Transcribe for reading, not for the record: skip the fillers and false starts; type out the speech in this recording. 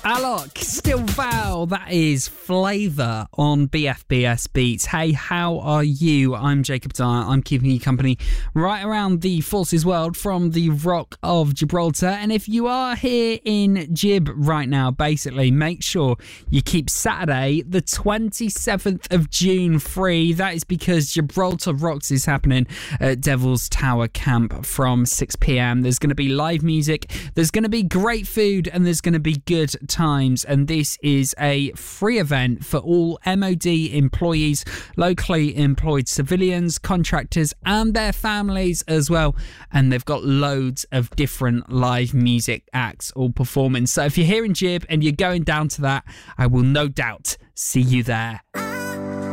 Alok, Still Val, that is Flavour on BFBS Beats. Hey, how are you? I'm Jacob Dyer. I'm keeping you company right around the Forces world from the Rock of Gibraltar. And if you are here in Gib right now, basically, make sure you keep Saturday, the 27th of June free. That is because Gibraltar Rocks is happening at Devil's Tower Camp from 6 p.m. There's going to be live music, there's going to be great food, and there's going to be good times. And this is a free event for all MOD employees, locally employed civilians, contractors, and their families as well. And they've got loads of different live music acts all performing. So if you're here in Gib and you're going down to that, I will no doubt see you there.